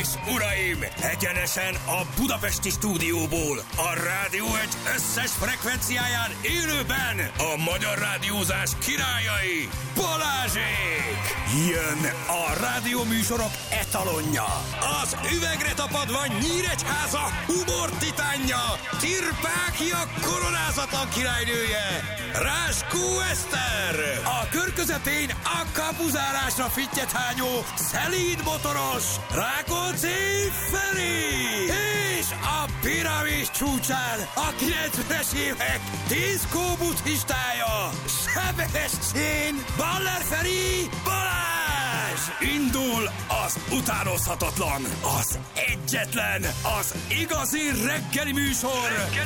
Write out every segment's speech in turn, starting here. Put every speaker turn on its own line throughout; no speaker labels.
uraim! Egyenesen a budapesti stúdióból, a Rádió Egy összes frekvenciáján élőben a magyar rádiózás királyai, Balázsék! Jön a rádióműsorok etalonja, az üvegre tapadva Nyíregyháza humortitánja, Tirpákia koronázatlan királynője, Ráskó Eszter, a kör közepén a kapuzárásra fittyet hányó, szelíd motoros, Rákóczi Feri, és a piramis csúcsán a 90-es évek diszkó buddhistája, Sebestyén Baller Feri Balázs! Indul az utánozhatatlan, az egyetlen, az igazi reggeli műsor,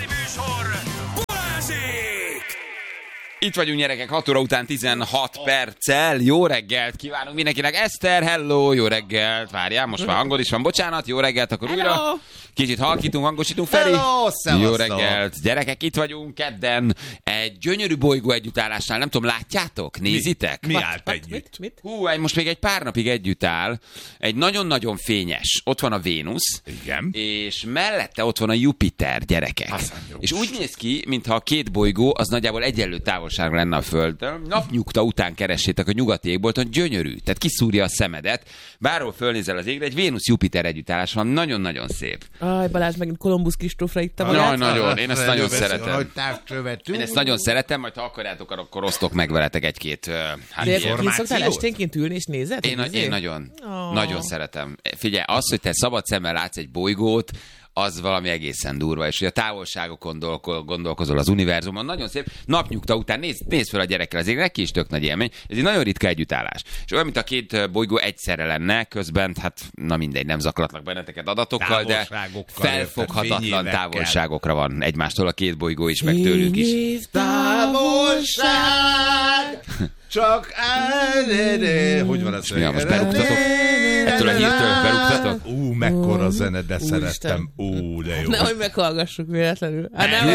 Balázsék!
Itt vagyunk, gyerekek, 6 óra után 16 perccel. Jó reggelt kívánunk mindenkinek. Eszter, hello, jó reggelt. Várjál, most már hangod is van, bocsánat. Jó reggelt, akkor hello. Újra. Kicsit halkítunk, hangosítunk, Feri.
Hello,
jó reggelt. Gyerekek, itt vagyunk kedden egy gyönyörű bolygó együttállásnál. Nem tudom, látjátok? Nézitek?
Mi állt együtt?
Mit?
Most még egy pár napig együtt áll. Egy nagyon-nagyon fényes. Ott van a Vénusz.
Igen.
És mellette ott van a Jupiter, gyerekek. És úgy néz ki, mintha a két bolygó az nagyjából egyenlő távolságra lenne a Földtől. Napnyugta után keressétek a nyugati égbolton, gyönyörű. Tehát kiszúrja a szemedet. Bárhol fölnézel az égre, egy Vénusz-Jupiter együttállás van. Nagyon-nagyon szép.
Aj, Balázs, megint Kolumbusz Kristófra itt magát.
Nagyon, én ezt nagyon szeretem.
Én
Én ezt nagyon szeretem, majd ha akarjátok, akkor osztok meg veletek egy-két
Ki szoktál esténként ülni és nézed?
Én nagyon szeretem. Figyelj, az, hogy te szabad szemmel látsz egy bolygót, az valami egészen durva, és hogy a távolságokon gondolkozol az univerzumon, nagyon szép. Napnyugta után nézd fel a gyerekkel az égre, neki is tök nagy élmény. Ez egy nagyon ritka együttállás. És olyan, mint a két bolygó egyszerre lenne, közben, hát na mindegy, nem zaklatlak benneteket adatokkal, de felfoghatatlan távolságokra van egymástól a két bolygó is, meg tőlük is.
Távolság! Csak hogy van ez?
Ja, most berúgtatok? Ettől a hírtől berúgtatok?
Mekkora zene, de szerettem. De jó.
Nehogy meghallgassuk véletlenül.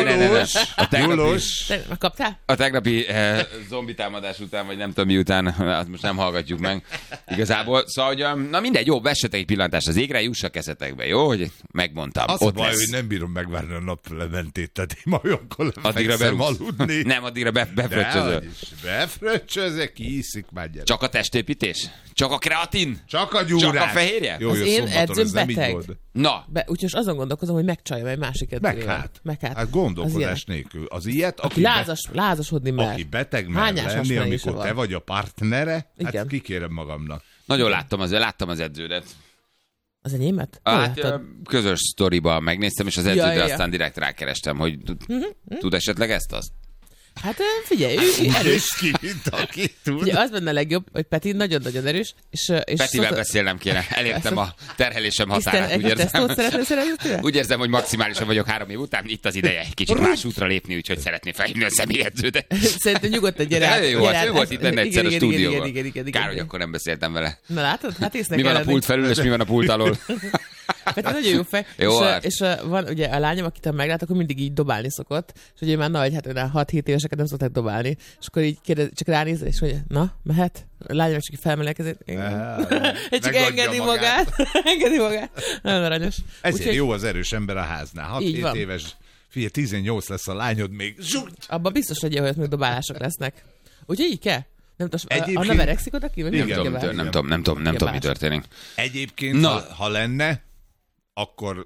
Gyulus.
Kaptál?
A tegnapi zombi támadás után, vagy nem tudom mi után, azt most nem hallgatjuk meg igazából. Szóval, hogy na mindegy, jó, vessetek egy pillantást az égre, jussak eszetekbe, jó? Hogy megmondtam.
Az a baj, hogy nem bírom megvárni a naplementét, tehát én majd olyankor lefekszem aludni.
Nem, addigra befröccsözöl.
Befröccsözök, kihiszik már gyerek.
Csak a testépítés? Csak a kreatin?
Csak a gyúrás.
Csak a fehérje?
Jó,
az én edzőm
ez nem így
beteg.
volt.
Na.
Úgyhogy azon gondolkozom, hogy megcsaljam egy másik edzőjével.
Hát gondolkodás nélkül. Az ilyet,
aki lázasodni mer.
Aki beteg mer lenni, amikor te vagy a partnere,
igen.
Hát kikérem magamnak.
Nagyon láttam az edződet.
Az enyémet?
Hát közös sztoriban megnéztem, és az edződre aztán direkt rákerestem, hogy tud esetleg ezt-azt?
Hát figyelj, ő erős.
Aki tud.
Ugye az benne legjobb, hogy Peti nagyon-nagyon erős. És
Petivel beszélnem kéne. Elértem a terhelésem határát, úgy érzem. Úgy érzem, hogy maximálisan vagyok 3 év után. Itt az ideje egy kicsit más útra lépni, úgyhogy szeretném felhívni a személyedződet.
Szerintem nyugodtan gyere át.
Jó, hát ő volt itt benne egyszer a stúdióban.
Igen.
Kár, hogy akkor nem beszéltem vele.
Na látod? Hát észnek
mi van a pult felül, és mi van a pult alól?
Peti nagyon jó fej.
Jó,
és van ugye a lányom, akit meglát, akkor mindig így dobálni szokott. És ugye már nagy, hát 6-7 éveseket nem szokták dobálni. És akkor így kérdez, csak ránéz, és mondja, na, mehet? A lányom csak így felmelek, csak engedi magát. Engedi magát. Nagyon aranyos.
Ezért jó az erős ember a háznál. 6-7 éves, figyelj, 18 lesz a lányod még.
Abban biztos legyen, hogy még dobálások lesznek. Úgyhogy így kell? Nem tudom, Anna verekszik oda ki?
Nem tudom, mi történik.
Egyébként, ha lenne, akkor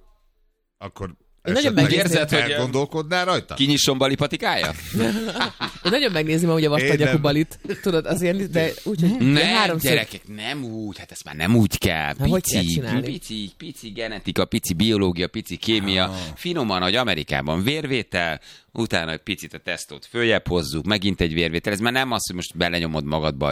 nagyon
érzed, hogy
elgondolkodnál rajta?
Kinyisson Bali patikája?
Én nagyon megnézem, hogy a vastagyakú Balit. Tudod, az ilyen, de úgy, hogy
nem, gyerekek, nem úgy, hát ezt már nem úgy kell. Pici genetika, pici biológia, pici kémia, finoman, hogy Amerikában vérvétel, utána egy picit a tesztót följebb hozzuk, megint egy vérvétel. Ez már nem az, hogy most belenyomod magadba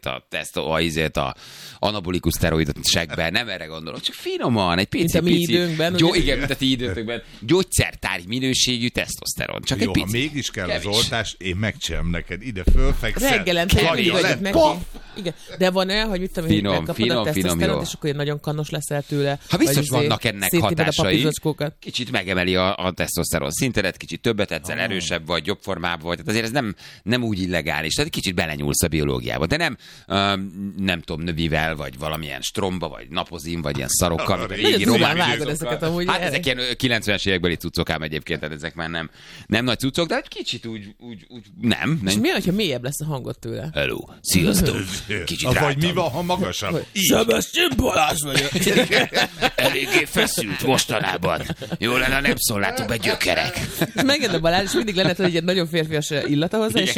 a anabolikus szteroidot segbe, nem erre gondolok, csak finoman, egy pici.
Időnkben.
Jó, igen, mint a ti időtökben. gyógyszertári minőségű tesztoszteron. Csak
jó,
egy picit.
Ha mégis kell
kevés.
az oltás, én megcsinálom neked. Ide fölfekszel.
Reggelente mindig vagyok neki. Igen. De van olyan, hogy mit tudom, hogy megkapod a tesztoszteront, és akkor nagyon kannos leszel tőle.
Ha biztos vannak ennek hatásai,
a
kicsit megemeli a tesztoszteron szintedet, kicsit többet edzel, erősebb vagy, jobb formában vagy. Tehát azért ez nem úgy illegális. Tehát kicsit belenyúlsz a biológiába. De nem tudom, növivel, vagy valamilyen stromba, vagy napozin, vagy ilyen szarokkal.
Vágod ezeket amúgy.
Hát ezek ilyen 90-es évekbeli cuccok ám egyébként, tehát ezek már nem nagy cuccok, de egy kicsit úgy nem.
És mi, hogyha mélyebb lesz a hangot tőle?
Hello, sziasztok. Kicsit rájtam.
Vagy mi van, ha magasabb?
Sebestyén Balázs vagyok.
Eléggé feszült mostanában. Jó lenne, nem szólnátok be gyökerek.
És megint a Balázs, és mindig lenne, hogy egy nagyon férfias illata hozzá, és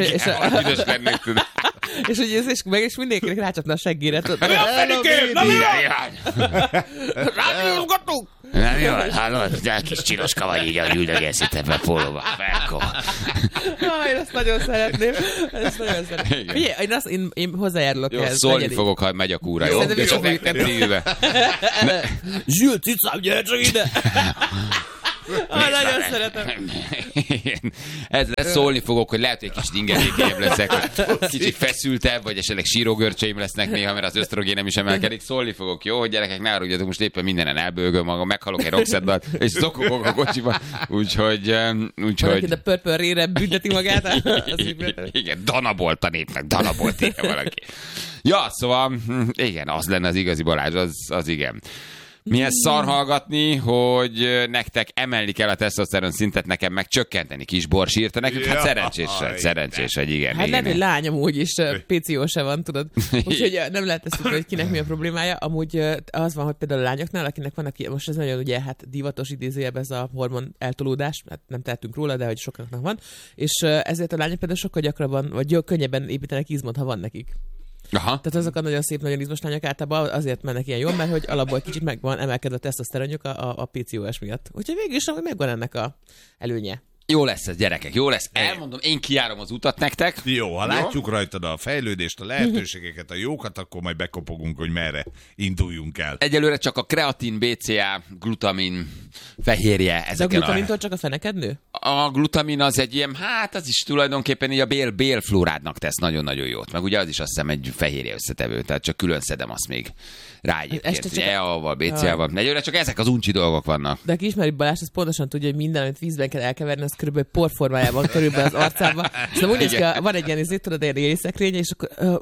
és mindenkinek rácsapna a seggére. Mi a fenikém? Na mi van? Rádiózgatunk!
Nem jó, hallod? De kis csiloska vagy így, ahogy üldögélsz itt ebben a pólóba. Felkó.
Én ezt nagyon szeretném. Figyelj, én hozzájárulok
jó,
ehhez.
Szólni fogok, ha megy a kúra, jó?
Szerintem
És
fogjuk
tenni.
Zsül, cicám, gyere csak ide! Nagyon szeretem.
Ez lesz, szólni fogok, hogy lehet, hogy egy kicsit ingerlékenyebb leszek, kicsit feszültebb, vagy esetleg sírógörcseim lesznek néha, mert az ösztrogénem is emelkedik. Szólni fogok, jó, hogy gyerekek, ne haragudjatok, most éppen mindenen elbőgöm magam, meghalok egy rockszetdal, és zokogok a kocsiba. Úgyhogy...
Valaki a Purple Rain-re bünteti magát.
Igen, Danabolt a népnek, Danabolt írja valaki. Ja, szóval, igen, az lenne az igazi Balázs, az igen. Milyen szar hallgatni, hogy nektek emelni kell a tesztoszteron szintet, nekem meg csökkenteni. Kis Bors írta nekünk, hát szerencsés, hogy igen.
Hát lehet, hogy lányom úgy is PCO se van, tudod. Úgyhogy nem lehet ezt tudni, hogy kinek mi a problémája. Amúgy az van, hogy például a lányoknál, akinek van, most ez nagyon ugye hát divatos idézőjebb ez a hormon eltolódás, hát nem tehetünk róla, de hogy sokaknak van, és ezért a lányok például sokkal gyakrabban, vagy könnyebben építenek izmot, ha van nekik.
Aha.
Tehát azok a nagyon szép, nagyon izmos lányok általában azért mennek ilyen jól, mert hogy alapból kicsit meg van emelkedve a tesztoszteronjuk a PCOS miatt. Úgyhogy végül is megvan ennek a előnye.
Jó lesz ez, gyerekek, jó lesz. Elmondom, én kijárom az utat nektek.
Jó, ha látjuk rajtad a fejlődést, a lehetőségeket, a jókat, akkor majd bekopogunk, hogy merre induljunk el.
Egyelőre csak a kreatin, BCA, glutamin, fehérje.
De a glutamintól csak a feneked nő?
A glutamin az egy ilyen, hát az is tulajdonképpen így a bélflórádnak tesz nagyon-nagyon jót. Meg ugye az is azt hiszem egy fehérje összetevő, tehát csak külön szedem azt még rá egyébként. EA-val, BCA-val. Egyelőre csak ezek az uncsi dolgok vannak.
De aki ismeri Balázs, az pontosan tudja, hogy minden, amit vízben kell elkeverni, az körülbelül porformájában körülbelül az arcában. Szóval úgy néz ki, van egy ilyen izét, tudod, ilyen jégyszekrénye, és akkor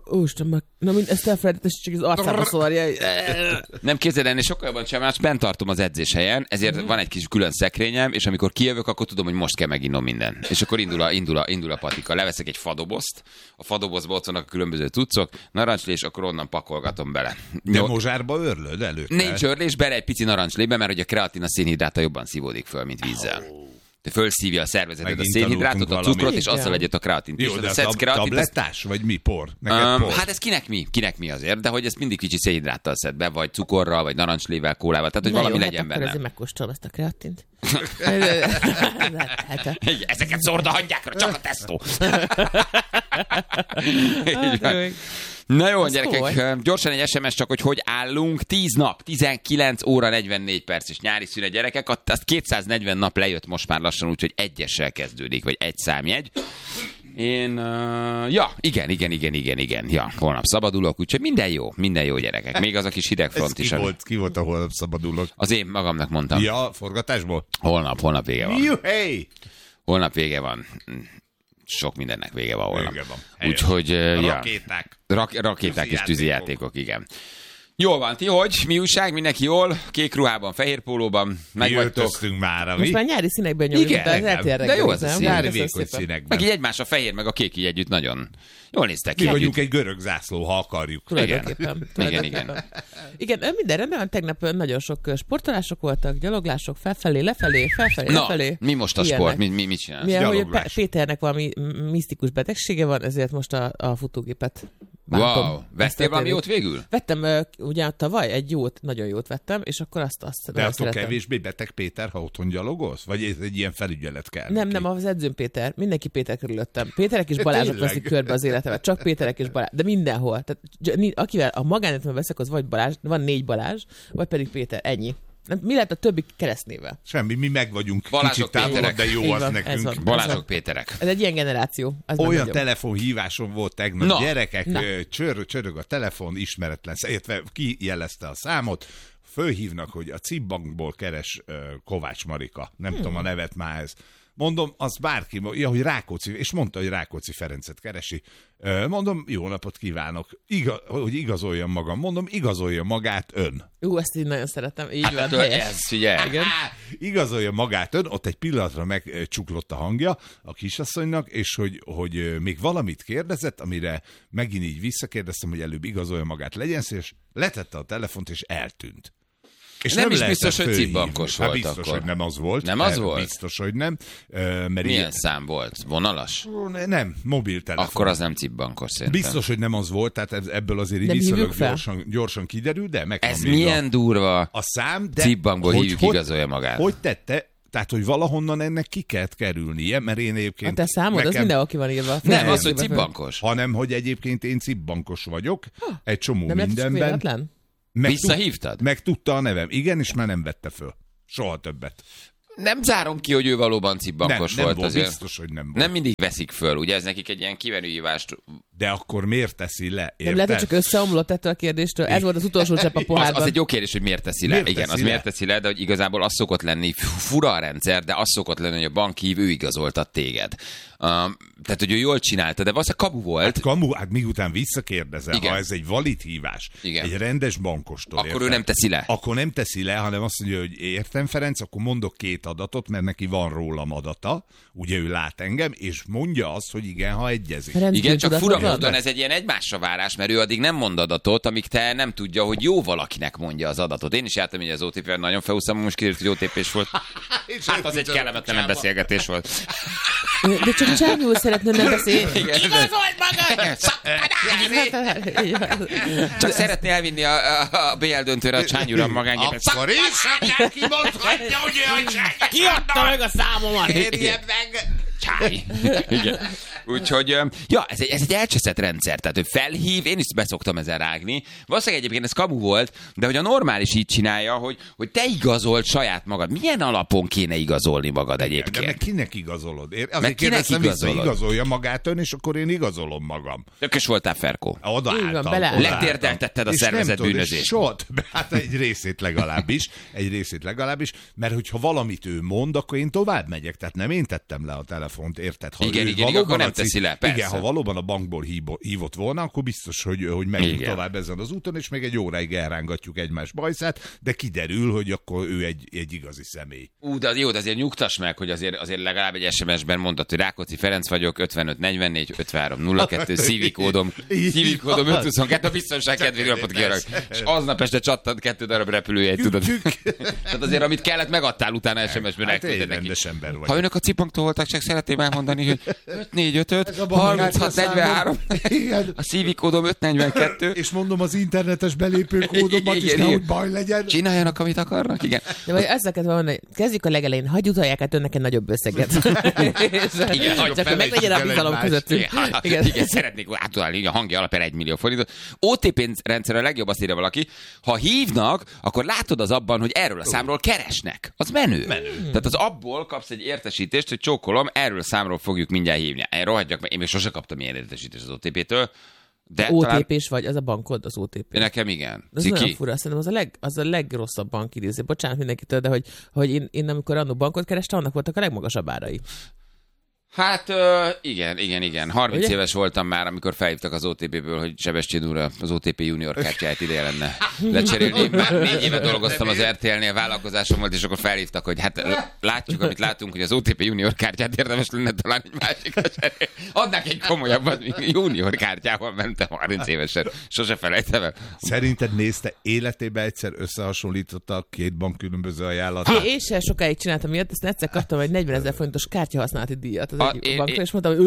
ezt elfelejtett, és csak az arcába szólja.
Nem képzeld, ennél sokkal jobban sem, mert bent tartom az edzéshelyen, ezért van egy kis külön szekrényem, és amikor kijövök, akkor tudom, hogy most kell meginnom minden. És akkor indul a patika. Leveszek egy fadobozt, a fadobozba ott vannak a különböző cuccok, narancslé, és akkor onnan pakolgatom bele.
De mozsárba örlöd előtte?
Nincs örlés, bele egy pici narancslébe, mert hogy a kreatin a szénhidráta jobban szívódik föl, mint vízzel. De fölszívja a szervezetet a szénhidrátot, a cukrot, és azzal egyet a kreatint.
Jó, de tablettás, vagy mi por?
Por? Hát ez kinek mi azért, de hogy ez mindig kicsi szénhidráttal szed be, vagy cukorral, vagy narancslével, kólával, tehát hogy valami legyen benne.
Akkor megkóstolom ezt a kreatint.
Ezeket szórda hagyják, csak a tesztó. Na jó, gyerekek, gyorsan egy SMS csak, hogy állunk. 10 nap, 19 óra 44 perc és nyári szünet, gyerekek. Azt 240 nap lejött most már lassan, úgyhogy egyessel kezdődik, vagy egy számjegy. Igen. Ja, holnap szabadulok, úgyhogy minden jó, gyerekek. Még az a kis hidegfront is.
Ki volt a holnap szabadulok?
Az én magamnak mondtam.
Ja, forgatásból?
Holnap vége van.
Juhé!
Holnap vége van. Sok mindennek vége van holnap.
Úgyhogy... Rakéták.
Rakéták és tűzijátékok, igen. Jól van, ti hogy? Mi újság? Mindenki jól? Kék ruhában, fehér pólóban. Megvagytok.
Már,
most már nyári színekben nyomjuk.
Igen, de jó az a szín.
Nyári vékony színekben.
Meg így egymás a fehér, meg a kék így együtt nagyon jól néztek ki.
Mi vagyunk egy görög zászló, ha akarjuk.
Igen. Igen, minden rendben van. Tegnap nagyon sok sportolások voltak, gyaloglások, felfelé, lefelé.
Na, mi most a sport? Mit csinálsz?
Milyen, hogy Péternek valami misztikus betegsége van, ezért most a futógépet bántom.
Wow, vettél valami jót végül?
Vettem, ugye tavaly egy jót, nagyon jót vettem, és akkor azt
de attól kevésbé beteg Péter, ha otthon gyalogolsz? Vagy ez egy ilyen felügyelet kell?
Nem, az edzőm Péter. Mindenki Péter körülöttem. Péterek és Balázsok veszik körbe az életemet. Csak Péterek és Balázs. De mindenhol. Tehát, akivel a magánéletben veszek, az vagy Balázs, van 4 Balázs, vagy pedig Péter. Ennyi. Mi lehet a többi keresztnével?
Semmi, mi meg vagyunk
Balázsok
kicsit távolabb,
Péterek.
de jó
Így
az
van,
nekünk.
ez van.
Balázsok Péterek.
Ez egy ilyen generáció. Ez
Olyan telefonhívásom volt tegnap,
Na.
gyerekek,
Na.
csörög a telefon, ismeretlen, illetve kijelezte a számot, fölhívnak, hogy a CIP bankból keres Kovács Marika. Nem tudom a nevet már ez. Mondom, az bárki, hogy Rákóczi, és mondta, hogy Rákóczi Ferencet keresi. Mondom, jó napot kívánok, hogy igazoljam magam. Mondom, igazolja magát ön.
Ezt így nagyon szeretem. Így van,
Hát
helyes.
ez, figyelj.
Igen.
Igazolja magát ön, ott egy pillanatra megcsuklott a hangja a kisasszonynak, és hogy még valamit kérdezett, amire megint így visszakérdeztem, hogy előbb igazolja magát, legyen szíves, letette a telefont, és eltűnt. És
Nem is
lehetett
biztos, hogy
fölhívni.
CIP-bankos
Hát
volt
biztos,
akkor.
hogy nem az volt.
Nem az volt?
Biztos, hogy nem. Mert
Milyen szám volt? Vonalas?
Nem, mobiltelefon.
Akkor az nem CIP-bankos szerintem.
Biztos, hogy nem az volt, tehát ebből azért így
Nem
viszonylag
hívjuk fel?
gyorsan kiderül, de megvan
Ez
még
milyen durva.
a szám, de
CIP-bankból hívjuk, igazolja magát.
Hogy tette? Tehát, hogy valahonnan ennek ki kellett kerülnie, mert én egyébként...
A te számod, az mindenhol ki van írva.
Nem, az, hogy CIP-bankos.
Hanem, hogy egyébként én CIP-bankos vagyok, egy csomó
Nem lett csak
mindenben.
véletlen?
Visszahívtad?
Meg tudta a nevem. Igen, és már nem vette föl. Soha többet.
Nem zárom ki, hogy ő valóban CIP-bankos
nem
volt
volt,
azért.
biztos, hogy nem volt.
Nem mindig veszik föl, ugye ez nekik egy ilyen kiverőhívást.
De akkor miért teszi le? Érted?
Nem lehet, hogy csak összeomlott ettől a kérdéstől. Ez volt az utolsó csepp a pohárban.
Az egy jó kérdés, hogy miért teszi le.
Miért
Igen,
teszi
az
le?
miért teszi le, de hogy igazából az szokott lenni, fura a rendszer, de az szokott lenni, hogy a bankhív, ő igazoltat téged. Tehát, hogy ő jól csinálta, de valószínűleg kamu volt.
Kamu, hát miután visszakérdezel,
Igen.
ha ez egy valid hívás,
Igen.
egy rendes bankostól,
Akkor
érted?
ő nem teszi le.
Akkor nem teszi le, hanem azt mondja, hogy értem, Ferenc, akkor mondok 2 adatot, mert neki van rólam adata, ugye ő lát engem, és mondja azt, hogy igen, ha egyezik.
Ferenc
Igen, csak
bűntudatot
fura
van?
módon ez egy ilyen egymásra várás, mert ő addig nem mond adatot, amíg te nem tudja, hogy jó valakinek mondja az adatot. Én is jártam így az OTP-ben, nagyon felúsztam, most kiderült, hogy OTP-s volt. Hát az egy kellemetlen beszélgetés volt.
De csak Csányúl szeretne nem beszélni.
Igazold magad! Csak szeretné elvinni a BL döntőre a Csány uram magángépet.
Akkor is kimondhatja, hogy ő a Csány.
Kiadta meg a számomat!
Érjen meg!
Csáj. Igen. Úgyhogy, ja, ez egy elcseszett rendszer, tehát hogy felhív, én is beszoktam ezen rágni. Valószínűleg egyébként ez kamu volt, de hogy a normális így csinálja, hogy te igazold saját magad. Milyen alapon kéne igazolni magad
De meg
egyébként?
kinek igazolod? Azért
kinek
kérdeztem vissza,
igazolod?
igazolja magát ön, és akkor én igazolom magam.
Tökös voltál, Ferkó.
Odaálltam.
Így van, beleálltam.
Letérdeltetted a
És nem
szervezett
tudod, és
bűnözést.
soha többet, hát egy részét legalábbis, mert hogyha valamit ő mond, akkor én tovább megyek, tehát nem én tettem le a telefont, érted? Ha
Igen,
ő
igen,
valóban
akkor nem
a cég-
teszi le, persze.
Igen, ha valóban a bankból hívott volna, akkor biztos, hogy megyünk
Igen.
tovább ezen az úton, és még egy óráig elrángatjuk egymás bajszát, de kiderül, hogy akkor ő egy igazi személy.
De jó, de azért nyugtass meg, hogy azért legalább egy SMS-ben mondtad, hogy Rákóczi Ferenc vagyok, 55 44 53 02, szívikódom 522, a biztonság kedvéért napot kérek. És aznap este csattant 2 darab repülőjegy, tudod. Tehát azért, amit kellett, megadtál utána SMS-ben,
Hát én
elküldted neki.
rendes ember vagyok.
Ha önök a CIP-banktól voltak, csak szeretném elmondani, hogy 5455 36 43, a szívikódom 542.
És mondom az internetes belépőkódomat is,
Igen,
nehogy
igen.
baj legyen.
Csináljanak, amit akarnak, igen.
De vagy ezzel kell mondani, kezdjük a legelején, hagyj utalják át önnek egy nagyobb összeget.
Igen,
Csak hogy meglegyen a bizalom
egymást.
közöttünk.
Igen, szeretnék átudalni a hangi alapján 1 millió forintot. OTP rendszer a legjobb, azt írja valaki, ha hívnak, akkor látod az abban, hogy erről a számról keresnek. Az menő. Tehát az abból kapsz egy értesítést, hogy csókolom, erről a számról fogjuk mindjárt hívni. Én rohadjak meg, én még sose kaptam ilyen értesítést az OTP-től. De talán
OTP-s vagy, az a bankod, az OTP.
nekem igen.
Ez nagyon
Ciki.
fura, szerintem az a legrosszabb bankidéző. Bocsánat mindenkitől, de hogy én amikor annó bankot kerestem, annak voltak a legmagasabb árai.
Hát igen. 30
Ugye?
éves voltam már, amikor felhívtak az OTP-ből, hogy Sebestyén úr az OTP junior kártyáját ideje lenne lecserélni. Már 4 éve dolgoztam az RTL-nél, vállalkozásom volt, és akkor felhívtak, hogy hát látjuk, amit látunk, hogy az OTP junior kártyát érdemes lenne talán egy másikra cserélni. Adnák egy komolyabbat, junior kártyával mentem 30 évesen. Sose felejtem el.
Szerinted nézte életében egyszer összehasonlította a 2 bank különböző ajánlatát?
Én sem sokáig csináltam ilyet, aztán egyszer kaptam egy 40 000 forintos kártyahasználati díjat az egyik banktól, és mondtam,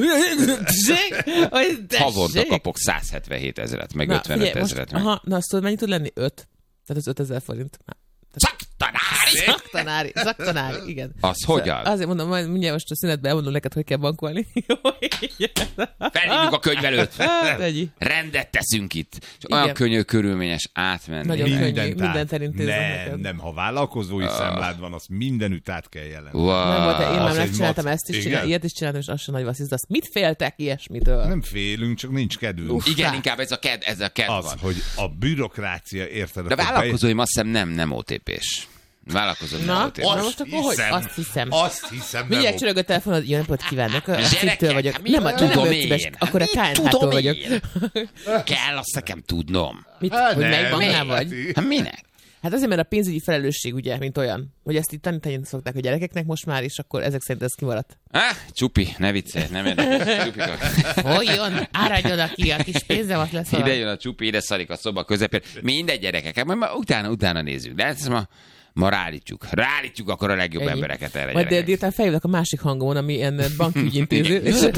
hogy
Havonta kapok 177 000, meg
Na,
55
figyelj,
000.
Aha, na azt tudod, mennyi tud lenni? 5. Tehát az 5 000 forint.
Tanár!
Zaktanári, igen.
Az hogyan?
Azért mondom, majd mindjárt most a szünetben elmondom neked, hogy kell bankolni.
Felhívjuk a könyvelőt.
Ennyi.
Rendet teszünk itt. És olyan könnyű, körülményes átmenni.
Nagyon könnyű, mindent elintézem neked.
Nem, ha vállalkozói számlád van, azt mindenütt át kell jelenteni.
Nem volt, de én már megcsináltam ezt is, ilyet is csináltam, és az sem nagy vasszíz. Azt mit féltek ilyesmitől?
Nem félünk, csak nincs kedvünk.
Igen, inkább ez a kedv
az,
van.
hogy a bürokrácia, érted?
De vállalkozóim azt hiszem nem OTP-s. Vállalkozóim nem OTP-s.
Most akkor hogy? Azt hiszem.
Mindjárt
csörög a telefonod, jó napot kívánok, a Cittől vagyok.
Nem tudom én.
Akkor a KNH-tól vagyok.
Kell azt nekem tudnom.
Mit? Hogy melyik banknál vagy?
Hát minek?
Hát azért, mert a pénzügyi felelősség, ugye, mint olyan, hogy ezt itt tanítani szokták a gyerekeknek most már, és akkor ezek szerint ez kimaradt.
Csupi, ne viccelj, nem érdekes. Csupika.
Hogyan? Áradjon aki, a kis pénzemat lesz.
Ide jön a Csupi, ide szarik a szoba közepén. Mindegy, gyerekek, majd utána nézzük. De ezt ma ráállítjuk akkor a legjobb embereket erre.
Majd délután feljövök a másik hangomon, ami ilyen bankügyintéző.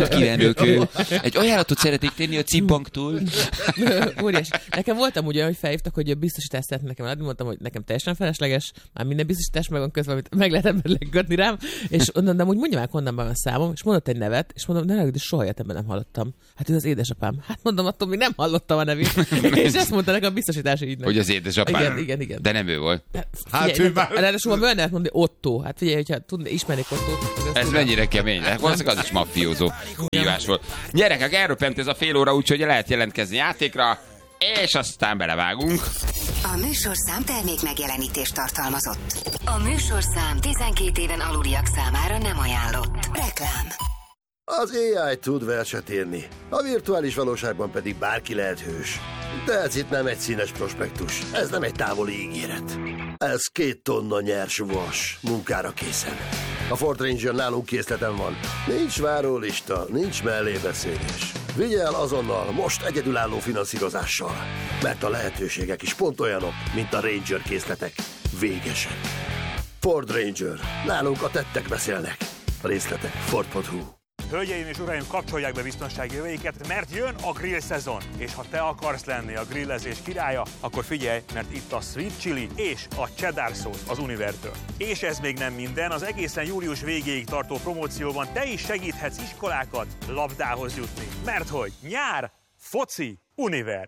Egy ajánlatot szeretnék tenni a CIP banktól.
Óriási. Nekem voltam ugye, hogy felhívtak, hogy a biztosítást szeretnék nekem adni, mondtam, hogy nekem teljesen felesleges, már minden biztosítás megvan közben, amit meg lehet emberleg kötni rám, és onnan, de úgy mondja már, honnan van a számom, és mondott egy nevet, és mondom, de soha életemben nem hallottam. Hát ő az édesapám. Hát mondom, attól még nem hallottam a nevét. És ezt mondta nekem a biztosítási ügynek.
Hogy az édesapám.
Igen.
De nem ő volt.
Ráadásul már lehet mondani Otto. Hát figyelj, hogyha ismernék Ottót.
Ez mennyire kemény. Valószínűleg az is mafiózó hívás volt. Gyerekek, elröpent ez a fél óra, úgyhogy lehet jelentkezni játékra, és aztán belevágunk.
A műsorszám termék megjelenítést tartalmazott. A műsorszám 12 éven aluliak számára nem ajánlott. Reklám.
Az AI tud verset írni, a virtuális valóságban pedig bárki lehet hős. De ez itt nem egy színes prospektus, ez nem egy távoli ígéret. Ez 2 tonna nyers vas, munkára készen. A Ford Ranger nálunk készleten van. Nincs várólista, nincs mellébeszélés. Vigye el azonnal, most egyedülálló finanszírozással. Mert a lehetőségek is pont olyanok, mint a Ranger készletek. Végesek. Ford Ranger. Nálunk a tettek beszélnek. A részletek Ford.hu.
Hölgyeim és uraim, kapcsolják be biztonsági öveiket, mert jön a grill szezon. És ha te akarsz lenni a grillezés királya, akkor figyelj, mert itt a Sweet Chili és a Cheddar Sauce az Univertől. És ez még nem minden, az egészen július végéig tartó promócióban te is segíthetsz iskolákat labdához jutni. Mert hogy nyár, foci, Univer.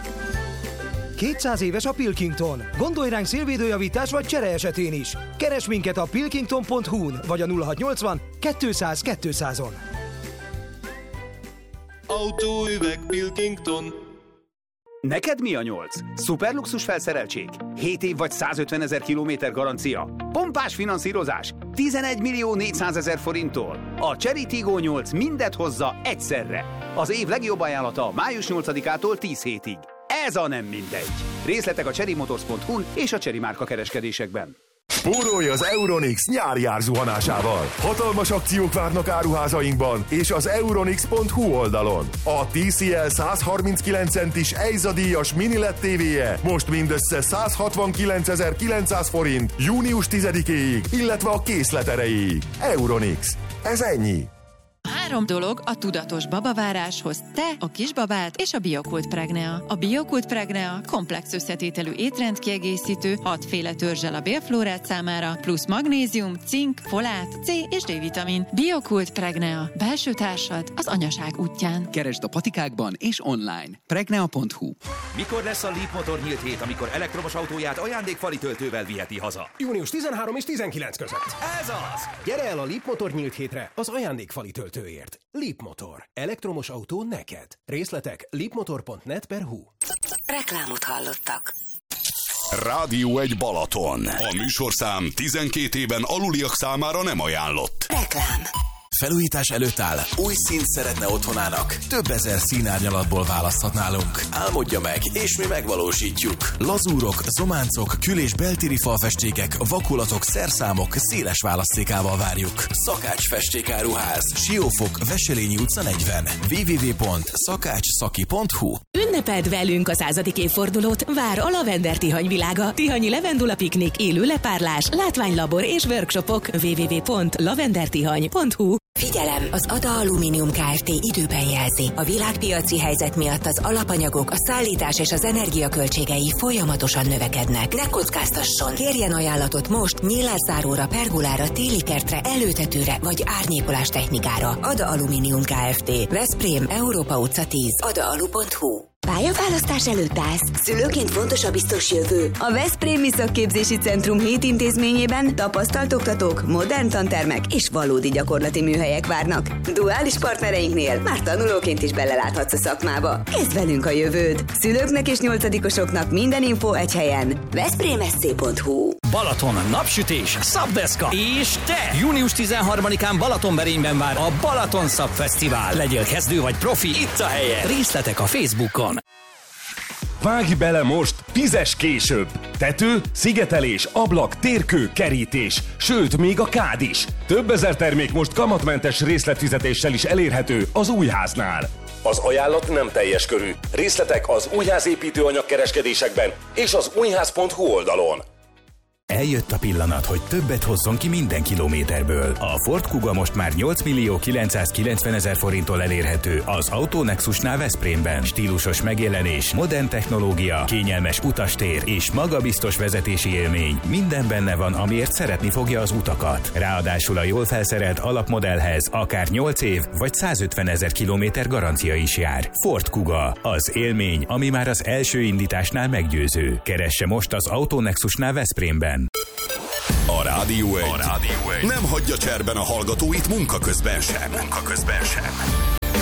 200 éves a Pilkington. Gondolj ránk szélvédőjavítás vagy csere esetén is. Keres minket a pilkington.hu-n vagy a 0680 200 200-on.
Autóüveg Pilkington.
Neked mi a 8? Szuperluxus felszereltség? 7 év vagy 150 000 kilométer garancia? Pompás finanszírozás? 11 400 000 forinttól? A Chery Tiggo 8 mindet hozza egyszerre. Az év legjobb ajánlata május 8-ától 10 hétig. Ez a nem mindegy. Részletek a cherrymotors.hu-n és a Chery márka kereskedésekben.
Spórolj az Euronix nyári árzuhanásával. Hatalmas akciók várnak áruházainkban és az euronix.hu oldalon. A TCL 139 centis EIZA díjas mini LED TV-je most mindössze 169.900 forint június 10-éig, illetve a készlet erejéig. Euronix. Ez ennyi.
3 dolog a tudatos babaváráshoz: te, a kisbabád és a Biokult Pregnea. A Biokult Pregnea komplex összetételű étrendkiegészítő, 6 féle törzsel a bélflórát számára, plusz magnézium, cink, folát, C és D-vitamin. Biokult Pregnea. Belső társad az anyaság útján.
Keresd a patikákban és online. Pregnea.hu.
Mikor lesz a Leap Motor nyílt hét, amikor elektromos autóját ajándékfali töltővel viheti haza?
Június 13 és 19 között.
Ez az!
Gyere el a Leap Motor nyílt hétre az ajándékfali töltőért. Leap Motor. Elektromos autó neked. Részletek leapmotor.net/hu.
Reklámot hallottak.
Rádió 1 Balaton. A műsorszám 12 éven aluliak számára nem ajánlott.
Reklám.
Felújítás előtt áll, új színt szeretne otthonának, több ezer színárnyalatból választhat nálunk. Álmodja meg, és mi megvalósítjuk. Lazúrok, zománcok, kül- és beltéri falfestékek, vakulatok, szerszámok széles választékával várjuk. Szakács festékáruház, Siófok, Veselényi utca 40. www.szakácsszaki.hu.
Ünnepeld velünk a 100. évfordulót, vár a Lavender Tihany világa, Tihanyi Levendula piknik, élő lepárlás, látványlabor és workshopok. www.lavendertihany.hu. Figyelem! Az Ada Alumínium Kft. Időben jelzi. A világpiaci helyzet miatt az alapanyagok, a szállítás és az energiaköltségei folyamatosan növekednek. Ne kockáztasson! Kérjen ajánlatot most nyílászáróra, pergolára, télikertre, előtetőre vagy árnyékolás technikára. Ada Alumínium Kft. Veszprém, Európa utca 10. adaalu.hu.
Pályaválasztás előtt állsz. Szülőként fontos a biztos jövő. A Veszprémi Szakképzési Centrum 7 intézményében tapasztalt oktatók, modern tantermek és valódi gyakorlati műhelyek várnak. Duális partnereinknél már tanulóként is beleláthatsz a szakmába. Kezd velünk a jövőd. Szülőknek és nyolcadikosoknak minden info egy helyen. veszprémszc.hu.
Balaton, napsütés, szabdeszka és te! Június 13-án Balatonberényben vár a Balaton Szab Fesztivál. Legyél kezdő vagy profi, itt a helye. Részletek a Facebookon.
Vágj bele most, 10-es később. Tető, szigetelés, ablak, térkő, kerítés, sőt, még a kád is. Több ezer termék most kamatmentes részletfizetéssel is elérhető az Újháznál. Az ajánlat nem teljes körű. Részletek az Újház építőanyag kereskedésekben és az újház.hu oldalon.
Eljött a pillanat, hogy többet hozzon ki minden kilométerből. A Ford Kuga most már 8.990.000 forinttól elérhető az Autonexusnál Veszprémben. Stílusos megjelenés, modern technológia, kényelmes utastér és magabiztos vezetési élmény. Minden benne van, amiért szeretni fogja az utakat. Ráadásul a jól felszerelt alapmodellhez akár 8 év vagy 150.000 kilométer garancia is jár. Ford Kuga, az élmény, ami már az első indításnál meggyőző. Keresse most az Autonexusnál Veszprémben.
A Rádió 1 nem hagyja cserben a hallgatóit munka közben sem.